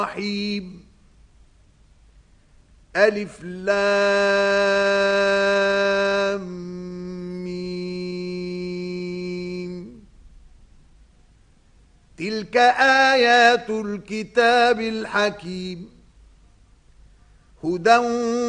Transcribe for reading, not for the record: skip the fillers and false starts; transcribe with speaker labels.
Speaker 1: الرحيم ألف لام ميم تلك آيات الكتاب الحكيم هدى